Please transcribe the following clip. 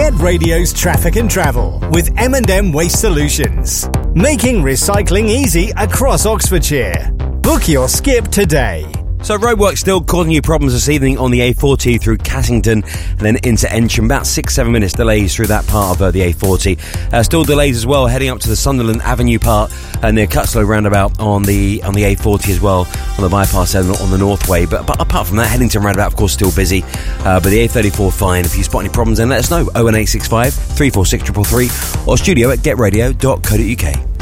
Get Radio's Traffic and Travel with M&M Waste Solutions. Making recycling easy across Oxfordshire. Book your skip today. So roadwork still causing you problems this evening on the A40 through Cassington and then into Ensham. About 6-7 minutes delays through that part of the A40. Still delays as well heading up to the Sunderland Avenue part near Cutslow roundabout on the A40 as well, on the bypass on the Northway. But apart from that, Headington roundabout of course still busy. But the A34 fine. If you spot any problems then let us know. 01865 346 333 or studio@getradio.co.uk.